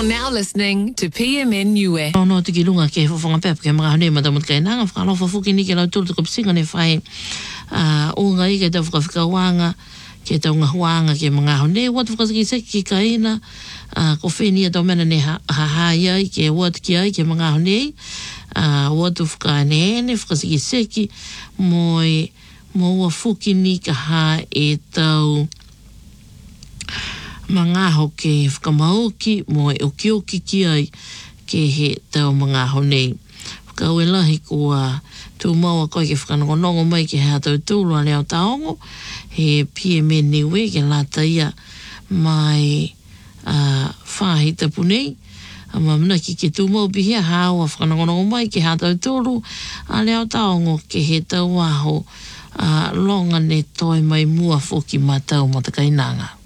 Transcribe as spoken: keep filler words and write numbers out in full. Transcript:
You're now listening to P M N Niue. No te kilunga ke fofanga pep ke mga hone mata mut kainanga fa lo fofuki ni ke la tu ko singa ne fai a o ngai ke ta fika wanga ke ta nga wanga ke mga hone wat fika ki se ki kaina a ko feni to mena ne ha ha ya ke wat ki ai ke mga hone a wat fika ne ne fika ki se ki moi mo wa fuki ni ka ha e tau mga hoke whakamauki mo e oki oki ki ai ke he tau mga honei. Whakauelahi kua tū maua koe ke whakanongonongo mai ke hea tau tūrua leo taongo he P M N Niue ke lata ia mai uh, whāhita punei. Ma mna ki ke tū mau pihia hawa whakanongonongo mai ke hea tau tūru a leo taongo ke he tau aho uh, longa ne toi mai mua whoki matau matakainanga.